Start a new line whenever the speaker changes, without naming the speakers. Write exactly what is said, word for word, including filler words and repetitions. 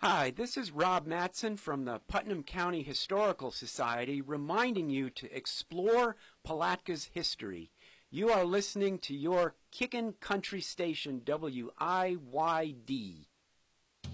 Hi, this is Rob Matson from the Putnam County Historical Society reminding you to explore Palatka's history. You are listening to your Kickin' Country Station, W I Y D.